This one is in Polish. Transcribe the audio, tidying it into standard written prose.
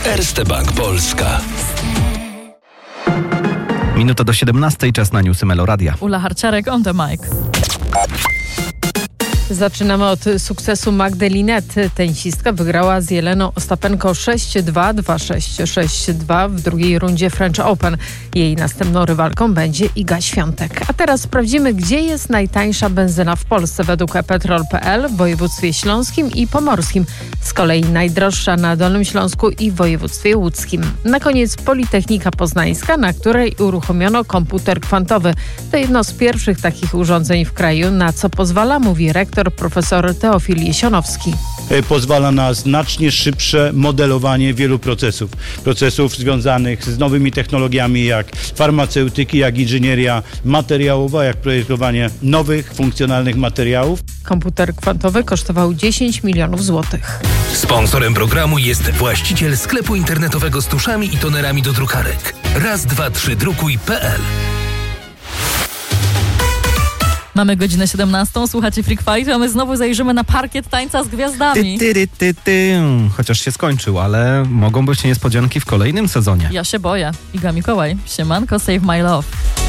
Erste Bank Polska. Minuta do 17, czas na newsy Melo Radia. Ula Harciarek on the mic. Zaczynamy od sukcesu Magdy Linnet. Tenisistka wygrała z Jeleną Ostapenko 6-2, 2-6, 6-2 w drugiej rundzie French Open. Jej następną rywalką będzie Iga Świątek. A teraz sprawdzimy, gdzie jest najtańsza benzyna w Polsce według ePetrol.pl w województwie śląskim i pomorskim. Z kolei najdroższa na Dolnym Śląsku i w województwie łódzkim. Na koniec Politechnika Poznańska, na której uruchomiono komputer kwantowy. To jedno z pierwszych takich urządzeń w kraju, na co pozwala, mówi rektor profesor Teofil Jesionowski. Pozwala na znacznie szybsze modelowanie wielu procesów związanych z nowymi technologiami, jak farmaceutyki, jak inżynieria materiałowa, jak projektowanie nowych, funkcjonalnych materiałów. Komputer kwantowy kosztował 10 milionów złotych. Sponsorem programu jest właściciel sklepu internetowego z tuszami i tonerami do drukarek. raz2 3drukuj.pl. Mamy godzinę 17, słuchacie Freak Fight, a my znowu zajrzymy na parkiet tańca z gwiazdami. Chociaż się skończył, ale mogą być niespodzianki w kolejnym sezonie. Ja się boję. Iga Mikołaj, siemanko, Save My Love.